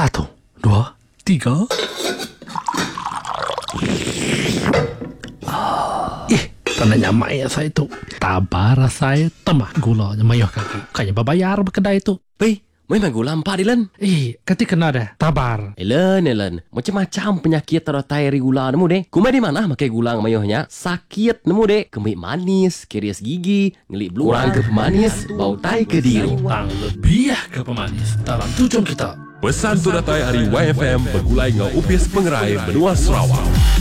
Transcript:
1, 2, 3. Tak nak nyamai ya saya tu. Tabar saya tambah gula mayuh kaki. Kayaknya berbayar berkedai tu. Pei, memang gula 4 Dilan. Kati kena dah. Tabar. Elen. Macam-macam penyakit teratai gula nemu deh. Kumai di mana makai gula mayuhnya? Sakit nemu deh. Kemik manis, kerias gigi, ngelik beluang ke pemanis, bau tai ke diri. Tang lebih ke pemanis dalam tujuan kita. Pesan tu datai hari YFM bergulai dengan UPS Pengerai Benua Sarawak.